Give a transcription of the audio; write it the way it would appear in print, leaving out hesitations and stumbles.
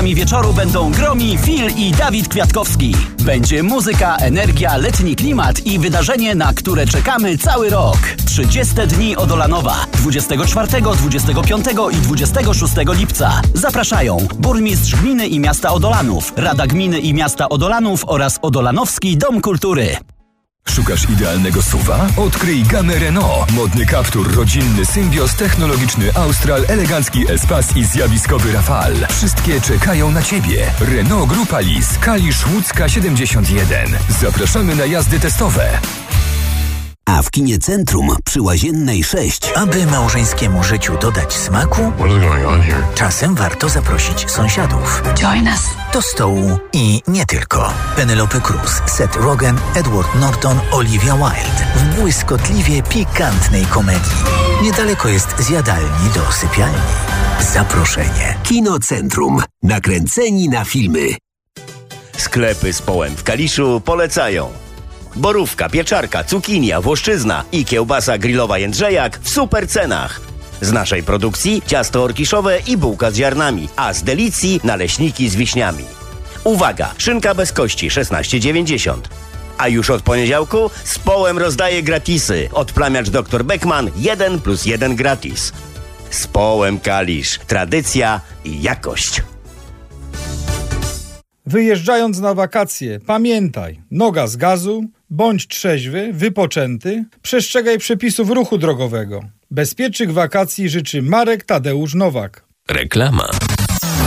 Gośćmi wieczoru będą Gromi, Phil i Dawid Kwiatkowski. Będzie muzyka, energia, letni klimat i wydarzenie, na które czekamy cały rok. 30 dni Odolanowa. 24, 25 i 26 lipca. Zapraszają burmistrz gminy i miasta Odolanów, Rada Gminy i miasta Odolanów oraz Odolanowski Dom Kultury. Szukasz idealnego SUV-a? Odkryj gamę Renault. Modny Captur, rodzinny Symbios, technologiczny Austral, elegancki Espace i zjawiskowy Rafale. Wszystkie czekają na Ciebie. Renault Grupa Lis, Kalisz Łódzka 71. Zapraszamy na jazdy testowe. A w kinie Centrum przy Łaziennej 6. Aby małżeńskiemu życiu dodać smaku, czasem warto zaprosić sąsiadów. Join us. Do stołu i nie tylko. Penelope Cruz, Seth Rogen, Edward Norton, Olivia Wilde w błyskotliwie pikantnej komedii. Niedaleko jest zjadalni do sypialni. Zaproszenie. Kino Centrum. Nakręceni na filmy. Sklepy z Połem w Kaliszu polecają. Borówka, pieczarka, cukinia, włoszczyzna i kiełbasa grillowa Jędrzejak w super cenach. Z naszej produkcji ciasto orkiszowe i bułka z ziarnami, a z Delicji naleśniki z wiśniami. Uwaga, szynka bez kości 16,90. A już od poniedziałku z Połem rozdaje gratisy. Odplamiacz Dr. Beckman 1+1 gratis. Z Połem Kalisz. Tradycja i jakość. Wyjeżdżając na wakacje, pamiętaj, noga z gazu, bądź trzeźwy, wypoczęty, przestrzegaj przepisów ruchu drogowego. Bezpiecznych wakacji życzy Marek Tadeusz Nowak. Reklama.